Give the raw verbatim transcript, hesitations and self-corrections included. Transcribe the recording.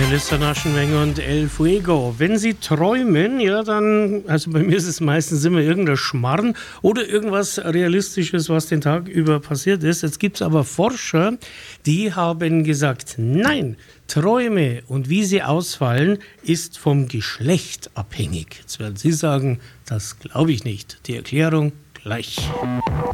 Melissa Naschenwenger und El Fuego. Wenn Sie träumen, ja, dann, also bei mir ist es meistens immer irgendein Schmarrn oder irgendwas Realistisches, was den Tag über passiert ist. Jetzt gibt es aber Forscher, die haben gesagt, nein, Träume und wie sie ausfallen, ist vom Geschlecht abhängig. Jetzt werden Sie sagen, das glaube ich nicht. Die Erklärung gleich.